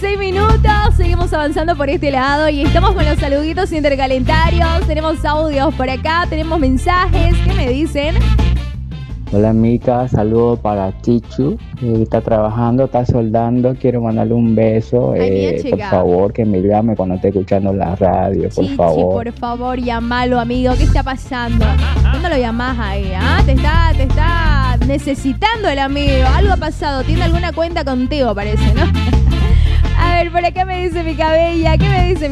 6 minutos, seguimos avanzando por este lado y estamos con los saluditos intercalentarios. Tenemos audios por acá, tenemos mensajes. ¿Qué me dicen? Hola Mica, saludo para Chichu, está trabajando, está soldando, quiero mandarle un beso, por favor que me llame cuando esté escuchando la radio, por favor. Por favor, llamalo, amigo, ¿qué está pasando? ¿Cuándo lo llamás ahí? Te está necesitando el amigo, algo ha pasado, tiene alguna cuenta contigo parece, ¿no? A ver, por acá me dice mi cabella, ¿qué me dice mi